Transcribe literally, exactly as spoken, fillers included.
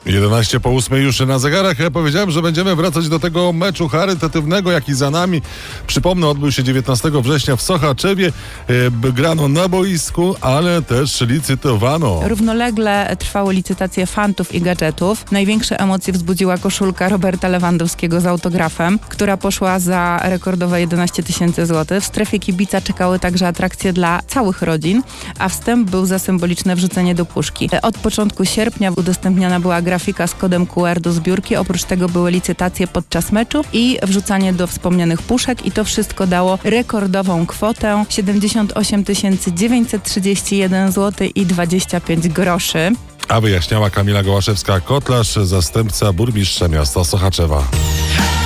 jedenaście po ósmej już na zegarach. Ja powiedziałem, że będziemy wracać do tego meczu charytatywnego, jaki za nami. Przypomnę, odbył się dziewiętnastego września w Sochaczewie. E, grano na boisku, ale też licytowano. Równolegle trwały licytacje fantów i gadżetów. Największe emocje wzbudziła koszulka Roberta Lewandowskiego z autografem, która poszła za rekordowe jedenaście tysięcy złotych. W strefie kibica czekały także atrakcje dla całych rodzin, a wstęp był za symboliczne wrzucenie do puszki. Od początku sierpnia udostępniana była grafika z kodem Q R do zbiórki. Oprócz tego były licytacje podczas meczu i wrzucanie do wspomnianych puszek i to wszystko dało rekordową kwotę siedemdziesiąt osiem tysięcy dziewięćset trzydzieści jeden złotych i dwadzieścia pięć groszy. A wyjaśniała Kamila Gołaszewska-Kotlarz, zastępca burmistrza miasta Sochaczewa.